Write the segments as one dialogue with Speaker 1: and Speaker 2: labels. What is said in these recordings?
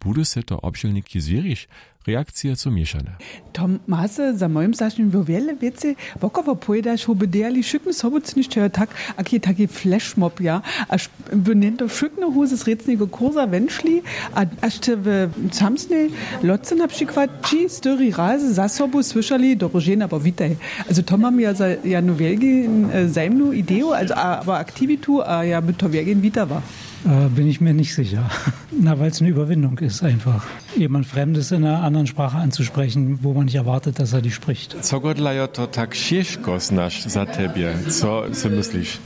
Speaker 1: bude se to obšelniki zwierzyć? Reakcje są mieszane.
Speaker 2: Tom Masse, za moim zdaniem, wo wiele wiece, wokowo pojdasz, ho bederli szykne soboc nicht tak, taki flashmob, ja, aż benento szykne hose z recnego kursa węszli, aż te w samsnej lotce na przykład ci story razy za sobą słyszeli do rożena, bo witaj. Also to mam ja nowielgi zajmną ideę, also aber aktivitu, a ja by to wielgien wita war.
Speaker 3: Bin ich mir nicht sicher. Weil es eine Überwindung ist, einfach jemand Fremdes in einer anderen Sprache anzusprechen, wo man nicht erwartet, dass er die spricht.
Speaker 4: Co godlajo to tak ciężko znasz za tebie? Co si myślisz?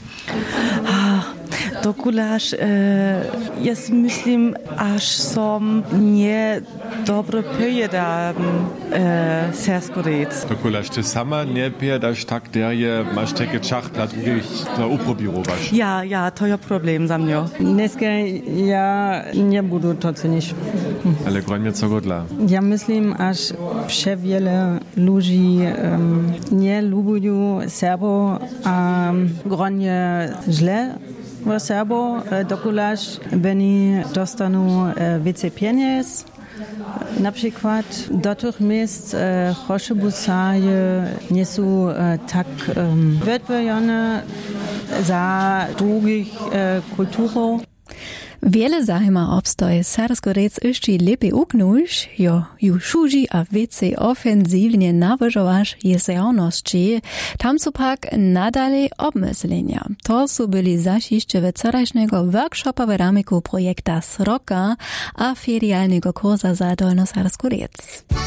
Speaker 5: Dokularz jest myślim, aż som nie dobro pojeda Serskoret.
Speaker 4: Dokularz, ty sama nie pojadasz tak, der je masz takie czach dla drugich to uprobirować.
Speaker 5: Ja, to jest problem za mnie.
Speaker 6: Dneska ja nie budu to cenić.
Speaker 4: Ale gronie co godla?
Speaker 6: Ja myślim, aż przewiele ludzi nie lubią Serbo, a gronie źle w Serbo. Dokularz, beni dostanu więcej pieniędzy. Na przykład do tych miejsc hosze busaje nie są tak wytworzone za drugich kulturów.
Speaker 7: Wiele zajma obstoj Serskoreec jeszcze lepiej uknąć, jo już szuži a więcej ofensywnie nawyżowasz jest jawności, tam są pak nadalej obmyslenia. To są byli zaś wczorajszego workshopa w ramiku projekta Sroka a ferialnego kursa za Dolnoserskoreec.